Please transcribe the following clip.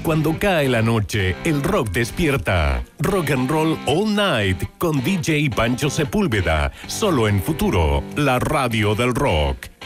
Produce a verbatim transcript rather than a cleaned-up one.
cuando cae la noche, el rock despierta. Rock and Roll All Night con D J Pancho Sepúlveda, solo en Futuro, la radio del rock.